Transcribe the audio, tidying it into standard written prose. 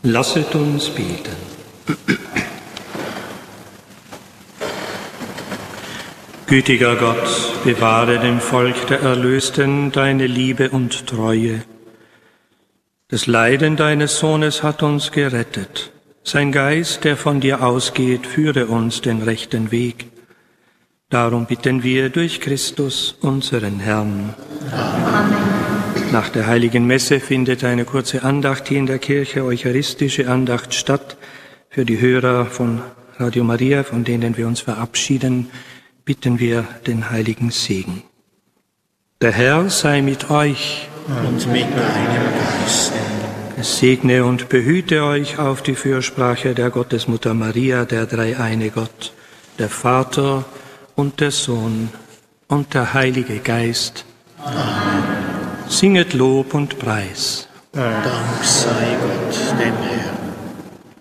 Lasset uns beten. Gütiger Gott, bewahre dem Volk der Erlösten deine Liebe und Treue. Das Leiden deines Sohnes hat uns gerettet. Sein Geist, der von dir ausgeht, führe uns den rechten Weg. Darum bitten wir durch Christus, unseren Herrn. Amen. Nach der Heiligen Messe findet eine kurze Andacht hier in der Kirche, eucharistische Andacht statt. Für die Hörer von Radio Maria, von denen wir uns verabschieden, bitten wir den heiligen Segen. Der Herr sei mit euch und mit deinem Geist. Es segne und behüte euch auf die Fürsprache der Gottesmutter Maria, der dreieine Gott, der Vater und der Sohn und der Heilige Geist. Amen. Singet Lob und Preis. Dank sei Gott, dem Herrn.